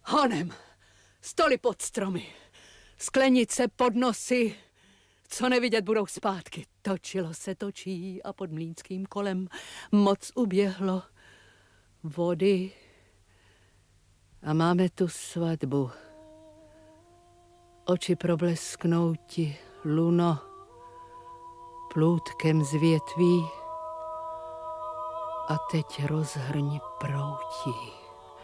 Honem, stoly pod stromy, sklenice pod nosy, co nevidět budou zpátky. Točilo se točí a pod mlýnským kolem moc uběhlo vody. A máme tu svatbu. Oči problesknou ti, luno, plůtkem z větví a teď rozhrň proutí.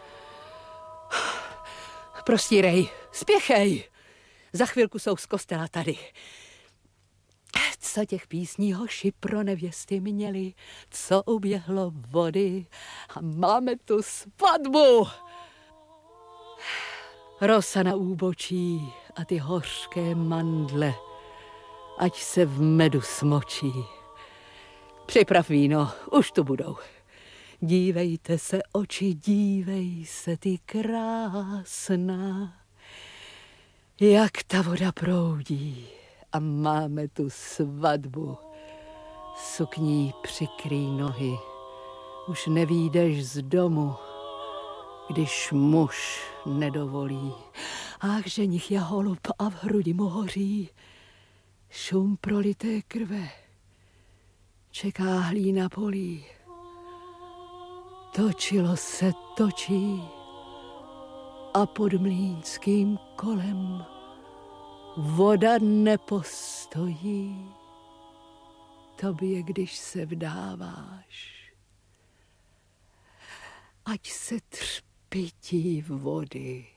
Prostírej, spěchej. Za chvilku jsou z kostela tady. Co těch písní hoši pro nevěsty měli, co uběhlo vody a máme tu svatbu. Rosa na úbočí a ty hořké mandle, ať se v medu smočí. Připrav víno, už tu budou. Dívejte se oči, dívej se ty krásná, jak ta voda proudí a máme tu svatbu. Sukní přikrý nohy, už nevídeš z domu, když muž nedovolí. Ach, ženich je holub a v hrudi mu hoří šum prolité krve, čeká hlína polí. Točilo se točí a pod mlýnským kolem voda nepostojí tobě, když se vdáváš. Ať se třpytí vody